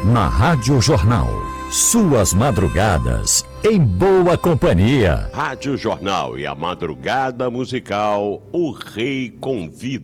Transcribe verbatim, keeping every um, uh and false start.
na Rádio Jornal. Suas madrugadas em boa companhia. Rádio Jornal e a madrugada musical, o Rei Convida.